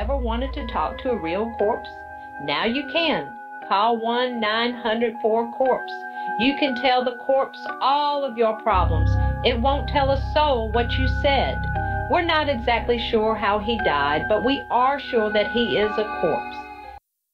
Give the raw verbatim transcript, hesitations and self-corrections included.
ever wanted to talk to a real corpse? Now you can. Call one nine hundred four corpse. You can tell the corpse all of your problems. It won't tell a soul what you said. We're not exactly sure how he died, but we are sure that he is a corpse.